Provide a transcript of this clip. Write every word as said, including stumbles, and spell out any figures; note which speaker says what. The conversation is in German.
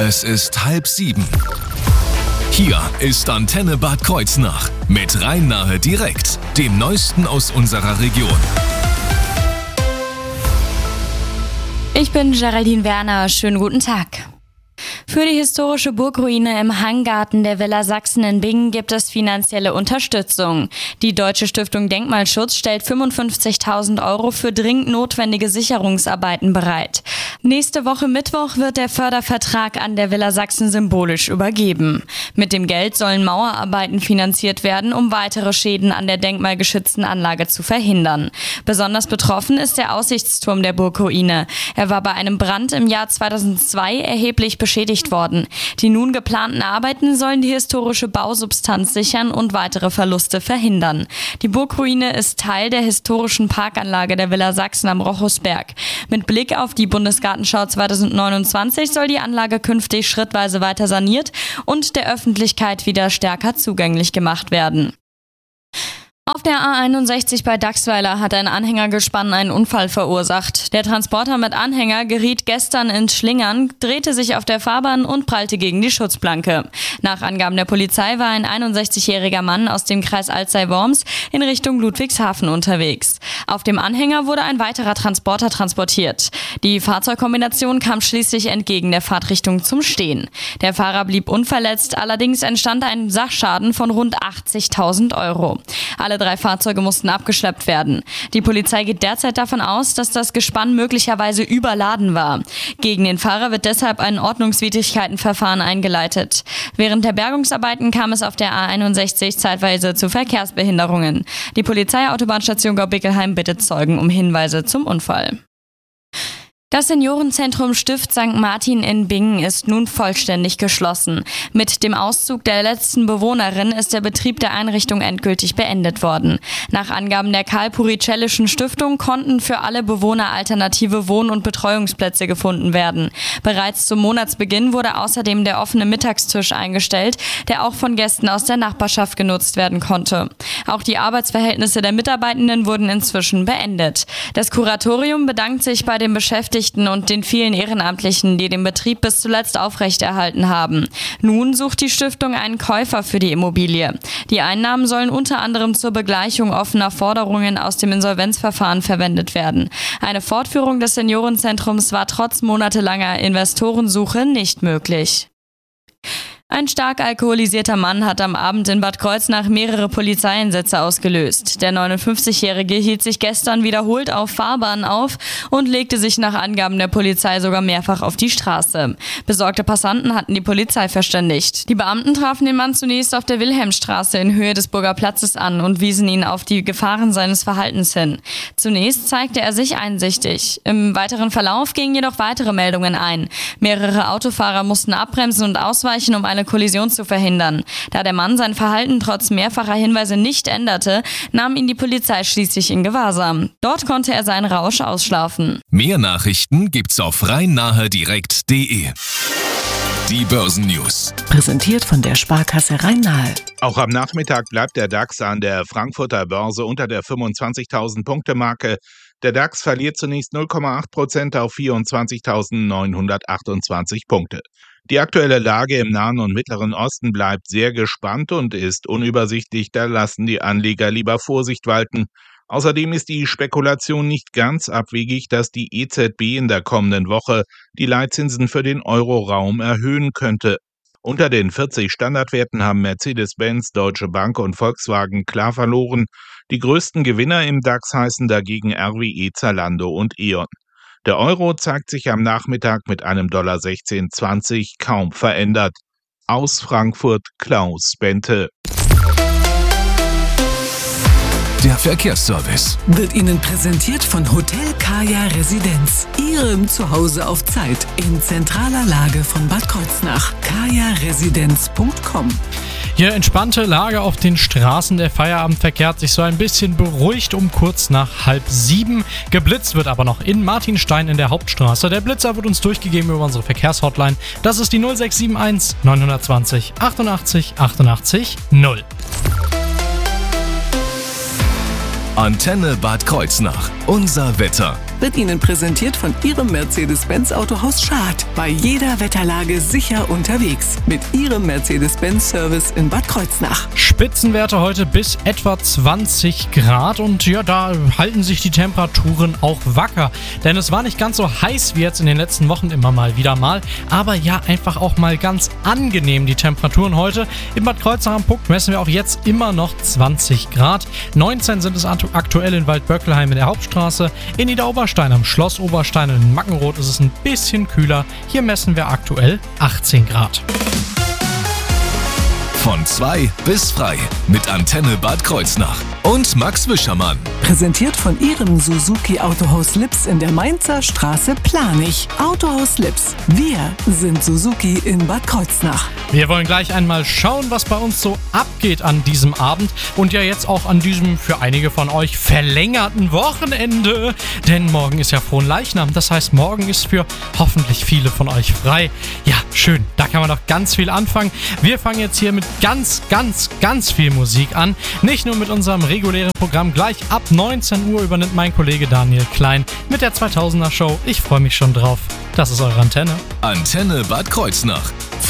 Speaker 1: Es ist halb sieben. Hier ist Antenne Bad Kreuznach mit Rhein-Nahe direkt, dem Neuesten aus unserer Region.
Speaker 2: Ich bin Geraldine Werner, schönen guten Tag. Für die historische Burgruine im Hanggarten der Villa Sachsen in Bingen gibt es finanzielle Unterstützung. Die Deutsche Stiftung Denkmalschutz stellt fünfundfünfzigtausend Euro für dringend notwendige Sicherungsarbeiten bereit. Nächste Woche Mittwoch wird der Fördervertrag an der Villa Sachsen symbolisch übergeben. Mit dem Geld sollen Mauerarbeiten finanziert werden, um weitere Schäden an der denkmalgeschützten Anlage zu verhindern. Besonders betroffen ist der Aussichtsturm der Burgruine. Er war bei einem Brand im Jahr zweitausendzwei erheblich beschädigt worden. Die nun geplanten Arbeiten sollen die historische Bausubstanz sichern und weitere Verluste verhindern. Die Burgruine ist Teil der historischen Parkanlage der Villa Sachsen am Rochusberg. Mit Blick auf die Bundesgartenschau zweitausendneunundzwanzig soll die Anlage künftig schrittweise weiter saniert und der Öffentlichkeit wieder stärker zugänglich gemacht werden. Auf der A einundsechzig bei Dachsweiler hat ein Anhängergespann einen Unfall verursacht. Der Transporter mit Anhänger geriet gestern ins Schlingern, drehte sich auf der Fahrbahn und prallte gegen die Schutzplanke. Nach Angaben der Polizei war ein einundsechzigjähriger Mann aus dem Kreis Alzey-Worms in Richtung Ludwigshafen unterwegs. Auf dem Anhänger wurde ein weiterer Transporter transportiert. Die Fahrzeugkombination kam schließlich entgegen der Fahrtrichtung zum Stehen. Der Fahrer blieb unverletzt, allerdings entstand ein Sachschaden von rund achtzigtausend Euro. Alle drei Fahrzeuge mussten abgeschleppt werden. Die Polizei geht derzeit davon aus, dass das Gespann möglicherweise überladen war. Gegen den Fahrer wird deshalb ein Ordnungswidrigkeitenverfahren eingeleitet. Während der Bergungsarbeiten kam es auf der A einundsechzig zeitweise zu Verkehrsbehinderungen. Die Polizeiautobahnstation Gaubickelheim bittet Zeugen um Hinweise zum Unfall. Das Seniorenzentrum Stift Sankt Martin in Bingen ist nun vollständig geschlossen. Mit dem Auszug der letzten Bewohnerin ist der Betrieb der Einrichtung endgültig beendet worden. Nach Angaben der Karl-Puricellischen Stiftung konnten für alle Bewohner alternative Wohn- und Betreuungsplätze gefunden werden. Bereits zum Monatsbeginn wurde außerdem der offene Mittagstisch eingestellt, der auch von Gästen aus der Nachbarschaft genutzt werden konnte. Auch die Arbeitsverhältnisse der Mitarbeitenden wurden inzwischen beendet. Das Kuratorium bedankt sich bei den Beschäftigten und den vielen Ehrenamtlichen, die den Betrieb bis zuletzt aufrechterhalten haben. Nun sucht die Stiftung einen Käufer für die Immobilie. Die Einnahmen sollen unter anderem zur Begleichung offener Forderungen aus dem Insolvenzverfahren verwendet werden. Eine Fortführung des Seniorenzentrums war trotz monatelanger Investorensuche nicht möglich. Ein stark alkoholisierter Mann hat am Abend in Bad Kreuznach mehrere Polizeieinsätze ausgelöst. Der neunundfünfzigjährige hielt sich gestern wiederholt auf Fahrbahnen auf und legte sich nach Angaben der Polizei sogar mehrfach auf die Straße. Besorgte Passanten hatten die Polizei verständigt. Die Beamten trafen den Mann zunächst auf der Wilhelmstraße in Höhe des Burger Platzes an und wiesen ihn auf die Gefahren seines Verhaltens hin. Zunächst zeigte er sich einsichtig. Im weiteren Verlauf gingen jedoch weitere Meldungen ein. Mehrere Autofahrer mussten abbremsen und ausweichen, um eine Kollision zu verhindern. Da der Mann sein Verhalten trotz mehrfacher Hinweise nicht änderte, nahm ihn die Polizei schließlich in Gewahrsam. Dort konnte er seinen Rausch ausschlafen.
Speaker 1: Mehr Nachrichten gibt's auf rhein-nahe direkt punkt de. Die Börsennews.
Speaker 3: Präsentiert von der Sparkasse Rhein-Nahe.
Speaker 4: Auch am Nachmittag bleibt der DAX an der Frankfurter Börse unter der fünfundzwanzigtausend-Punkte-Marke. Der DAX verliert zunächst null Komma acht Prozent auf vierundzwanzigtausendneunhundertachtundzwanzig Punkte. Die aktuelle Lage im Nahen und Mittleren Osten bleibt sehr gespannt und ist unübersichtlich, da lassen die Anleger lieber Vorsicht walten. Außerdem ist die Spekulation nicht ganz abwegig, dass die E Z B in der kommenden Woche die Leitzinsen für den Euroraum erhöhen könnte. Unter den vierzig Standardwerten haben Mercedes-Benz, Deutsche Bank und Volkswagen klar verloren. Die größten Gewinner im DAX heißen dagegen R W E, Zalando und E.ON. Der Euro zeigt sich am Nachmittag mit einem Dollar sechzehn zwanzig kaum verändert. Aus Frankfurt Klaus Bente.
Speaker 1: Der Verkehrsservice
Speaker 3: Wird Ihnen präsentiert von Hotel Kaya Residenz. Ihrem Zuhause auf Zeit in zentraler Lage von Bad Kreuznach. kaya residenz punkt com.
Speaker 5: Hier entspannte Lage auf den Straßen. Der Feierabendverkehr hat sich so ein bisschen beruhigt um kurz nach halb sieben. Geblitzt wird aber noch in Martinstein in der Hauptstraße. Der Blitzer wird uns durchgegeben über unsere Verkehrshotline. Das ist die null sechs sieben eins neun zwei null achtundachtzig achtundachtzig null.
Speaker 1: Antenne Bad Kreuznach. Unser Wetter.
Speaker 3: wird Ihnen präsentiert von Ihrem Mercedes-Benz Autohaus Schad. Bei jeder Wetterlage sicher unterwegs. Mit Ihrem Mercedes-Benz-Service in Bad Kreuznach.
Speaker 5: Spitzenwerte heute bis etwa zwanzig Grad und ja, da halten sich die Temperaturen auch wacker. Denn es war nicht ganz so heiß wie jetzt in den letzten Wochen immer mal wieder mal, aber ja, einfach auch mal ganz angenehm die Temperaturen heute. In Bad Kreuznach am Puck messen wir auch jetzt immer noch zwanzig Grad. neunzehn sind es aktuell in Waldböckelheim in der Hauptstraße. In Niederoberstein am Schloss Oberstein und in Mackenroth ist es ein bisschen kühler. Hier messen wir aktuell achtzehn Grad.
Speaker 1: Von zwei bis frei mit Antenne Bad Kreuznach und Max Wischermann.
Speaker 3: Präsentiert von Ihrem Suzuki Autohaus Lips in der Mainzer Straße Planich. Autohaus Lips. Wir sind Suzuki in Bad Kreuznach.
Speaker 5: Wir wollen gleich einmal schauen, was bei uns so abgeht an diesem Abend und ja jetzt auch an diesem für einige von euch verlängerten Wochenende. Denn morgen ist ja Fronleichnam. Das heißt, morgen ist für hoffentlich viele von euch frei. Ja, schön. Da kann man doch ganz viel anfangen. Wir fangen jetzt hier mit ganz, ganz, ganz viel Musik an. Nicht nur mit unserem regulären Programm. Gleich ab neunzehn Uhr übernimmt mein Kollege Daniel Klein mit der zweitausender Show. Ich freue mich schon drauf. Das ist eure Antenne.
Speaker 1: Antenne Bad Kreuznach.